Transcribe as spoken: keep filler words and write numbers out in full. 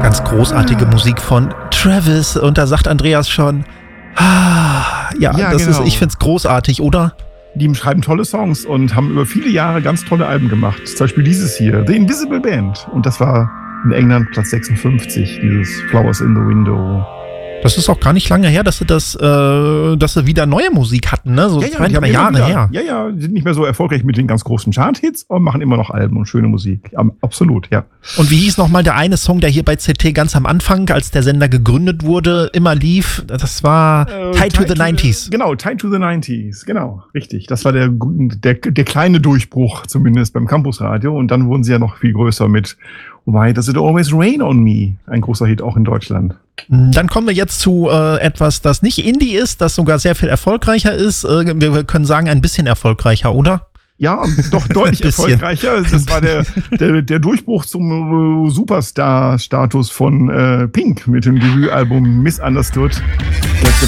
ganz großartige Musik von Travis. Und da sagt Andreas schon, ah, ja, ja, das genau. ist, ich find's großartig, oder? Die schreiben tolle Songs und haben über viele Jahre ganz tolle Alben gemacht. Zum Beispiel dieses hier, The Invisible Band. Und das war in England Platz sechsundfünfzig, dieses Flowers in the Window. Das ist auch gar nicht lange her, dass sie das, äh, dass sie wieder neue Musik hatten, ne? So Ja, ja, zwei, die haben drei immer Jahre wieder, her. Ja, ja, die sind nicht mehr so erfolgreich mit den ganz großen Chart-Hits, aber machen immer noch Alben und schöne Musik. Ja, absolut, ja. Und wie hieß nochmal der eine Song, der hier bei C T ganz am Anfang, als der Sender gegründet wurde, immer lief? Das war Äh, Tied to the nineties. Genau, Tied to the nineties, genau, richtig. Das war der, der, der kleine Durchbruch, zumindest beim Campusradio. Und dann wurden sie ja noch viel größer mit Why Does It Always Rain on Me? Ein großer Hit auch in Deutschland. Dann kommen wir jetzt zu äh, etwas, das nicht Indie ist, das sogar sehr viel erfolgreicher ist. Äh, wir, wir können sagen, ein bisschen erfolgreicher, oder? Ja, doch deutlich erfolgreicher. Das war der, der, der Durchbruch zum äh, Superstar-Status von äh, Pink mit dem Debütalbum Misunderstood. Das,